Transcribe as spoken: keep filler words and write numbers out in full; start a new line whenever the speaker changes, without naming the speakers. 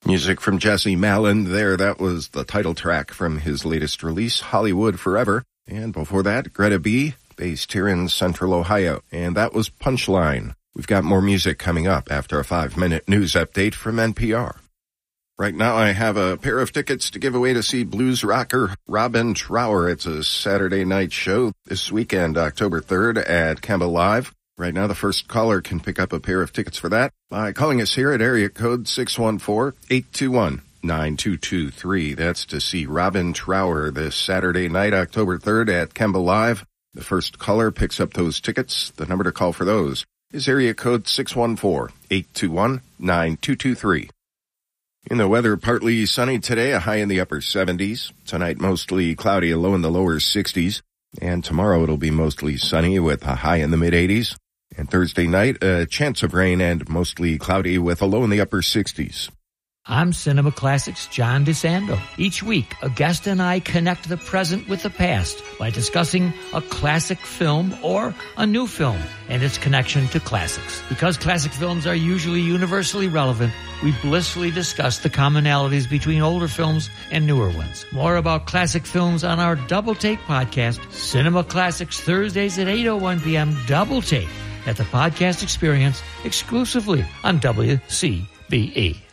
Music from Jesse Malin there. That was the title track from his latest release, Hollywood Forever. And before that, Greta B, based here in Central Ohio. And that was Punchline. We've got more music coming up after a five-minute news update from N P R. Right now I have a pair of tickets to give away to see blues rocker Robin Trower. It's a Saturday night show this weekend, October third at Kemba Live. Right now the first caller can pick up a pair of tickets for that by calling us here at area code six one four, eight two one, nine two two three. That's to see Robin Trower this Saturday night, October third at Kemba Live. The first caller picks up those tickets. The number to call for those is area code six one four, eight two one, nine two two three. In the weather, partly sunny today, a high in the upper seventies. Tonight, mostly cloudy, a low in the lower sixties. And tomorrow, it'll be mostly sunny with a high in the mid-eighties. And Thursday night, a chance of rain and mostly cloudy with a low in the upper sixties.
I'm Cinema Classics' John DeSando. Each week, a guest and I connect the present with the past by discussing a classic film or a new film and its connection to classics. Because classic films are usually universally relevant, we blissfully discuss the commonalities between older films and newer ones. More about classic films on our Double Take podcast, Cinema Classics, Thursdays at eight oh one p.m. Double Take at the Podcast Experience exclusively on W C B E.